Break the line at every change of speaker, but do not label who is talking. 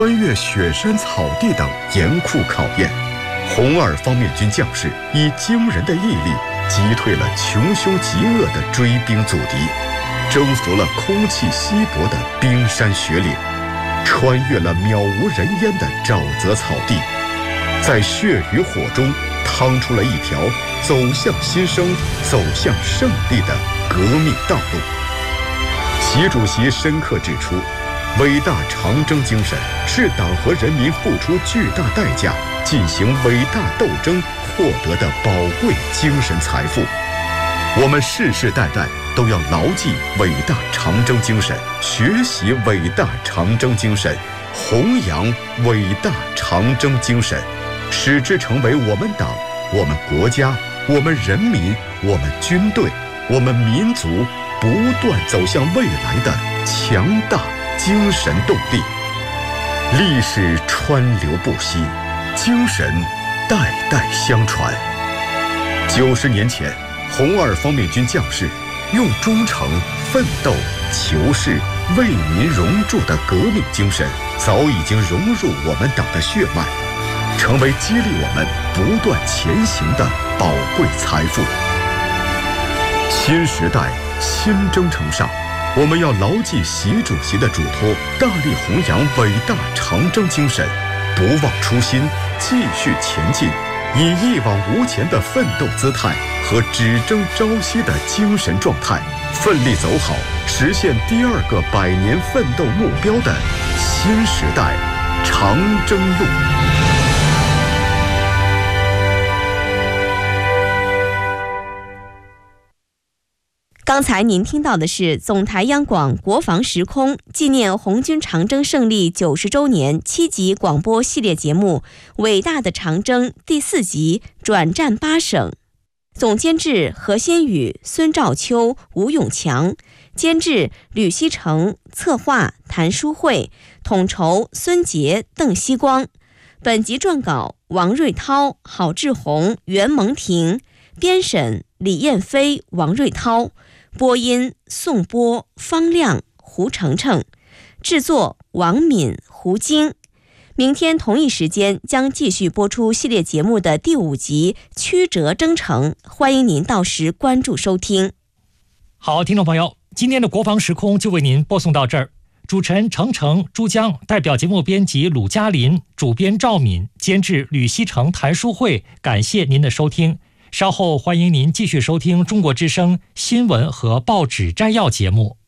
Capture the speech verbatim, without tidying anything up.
穿越雪山草地等严酷考验，红二方面军将士以惊人的毅力击退了穷凶极恶的追兵阻敌，征服了空气稀薄的冰山雪岭，穿越了渺无人烟的沼泽草地，在血与火中趟出了一条走向新生、走向胜利的革命道路。习主席深刻指出，伟大长征精神是党和人民付出巨大代价进行伟大斗争获得的宝贵精神财富。我们世世代代都要牢记伟大长征精神，学习伟大长征精神，弘扬伟大长征精神，使之成为我们党、我们国家、我们人民、我们军队、我们民族不断走向未来的强大精神动力。历史川流不息，精神代代相传。九十年前，红二方面军将士用忠诚、奋斗、求是、为民熔铸的革命精神，早已经融入我们党的血脉，成为激励我们不断前行的宝贵财富。新时代新征程上，我们要牢记习主席的嘱托，大力弘扬伟大长征精神，不忘初心，继续前进，以一往无前的奋斗姿态和只争朝夕的精神状态，奋力走好实现第二个百年奋斗目标的新时代长征路。
刚才您听到的是总台央广国防时空纪念红军长征胜利九十周年七集广播系列节目《伟大的长征》第四集转战八省，总监制何先宇、孙兆秋、吴永强，监制吕锡成，策划谭书慧，统筹孙杰、邓锡光。本集撰稿王瑞涛、郝志宏、袁蒙婷，编审李燕飞、王瑞涛，播音宋波、方亮、胡程程，制作王敏、胡晶。明天同一时间将继续播出系列节目的第五集曲折征程，欢迎您到时关注收听。
好，听众朋友，今天的国防时空就为您播送到这儿。主持人程程、珠江，代表节目编辑鲁嘉林，主编赵敏，监制吕锡成、谭书慧，感谢您的收听。稍后欢迎您继续收听中国之声新闻和报纸摘要节目。